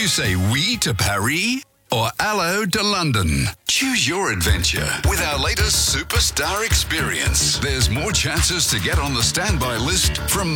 you say oui to Paris or hello to London? Choose your adventure with our latest superstar experience. There's more chances to get on the standby list from